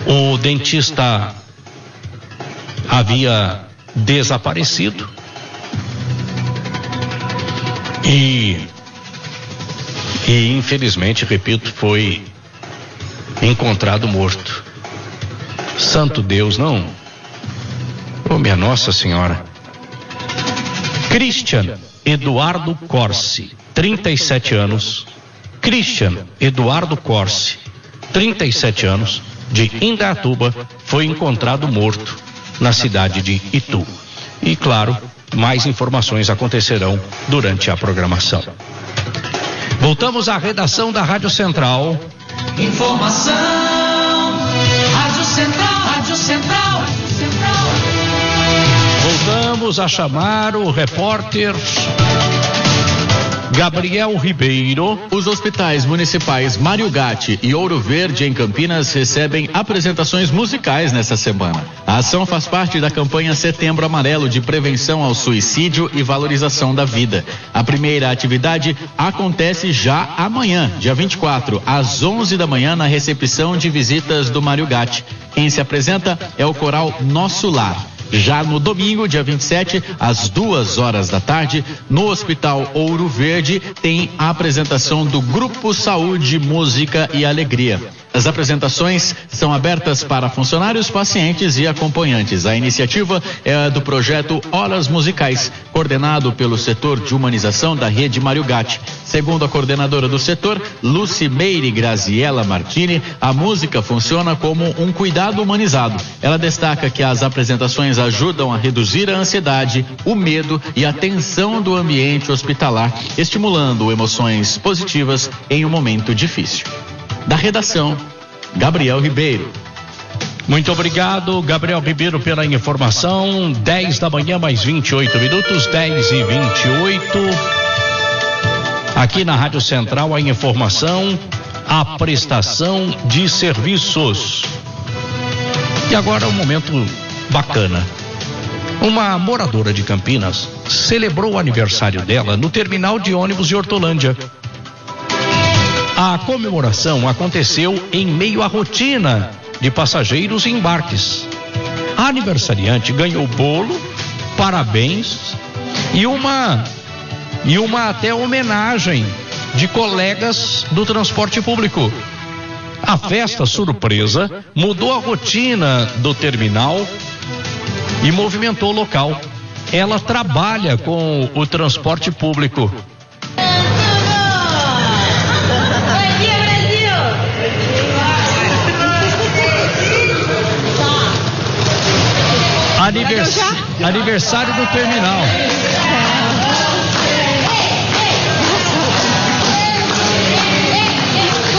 O dentista havia desaparecido e infelizmente, repito, foi encontrado morto. Santo Deus, não? Oh, minha Nossa Senhora. Christian Eduardo Corsi, 37 anos. Christian Eduardo Corsi, 37 anos, de Indaiatuba, foi encontrado morto na cidade de Itu. E, claro, mais informações acontecerão durante a programação. Voltamos à redação da Rádio Central. Informação, Rádio Central, Rádio Central, Rádio Central. Voltamos a chamar o repórter Gabriel Ribeiro. Os hospitais municipais Mário Gatti e Ouro Verde, em Campinas, recebem apresentações musicais nessa semana. A ação faz parte da campanha Setembro Amarelo de prevenção ao suicídio e valorização da vida. A primeira atividade acontece já amanhã, dia 24, às 11 da manhã, na recepção de visitas do Mário Gatti. Quem se apresenta é o coral Nosso Lar. Já no domingo, dia 27, às 2h da tarde, no Hospital Ouro Verde, tem a apresentação do Grupo Saúde, Música e Alegria. As apresentações são abertas para funcionários, pacientes e acompanhantes. A iniciativa é do projeto Horas Musicais, coordenado pelo setor de humanização da rede Mário Gatti. Segundo a coordenadora do setor, Lucimeire Graziella Martini, a música funciona como um cuidado humanizado. Ela destaca que as apresentações ajudam a reduzir a ansiedade, o medo e a tensão do ambiente hospitalar, estimulando emoções positivas em um momento difícil. Da redação, Gabriel Ribeiro. Muito obrigado, Gabriel Ribeiro, pela informação. 10 da manhã, mais 28 minutos, 10h28. Aqui na Rádio Central, a informação, a prestação de serviços. E agora um momento bacana. Uma moradora de Campinas celebrou o aniversário dela no terminal de ônibus de Hortolândia. A comemoração aconteceu em meio à rotina de passageiros e embarques. A aniversariante ganhou bolo, parabéns e uma até homenagem de colegas do transporte público. A festa surpresa mudou a rotina do terminal e movimentou o local. Ela trabalha com o transporte público. Aniversário do terminal.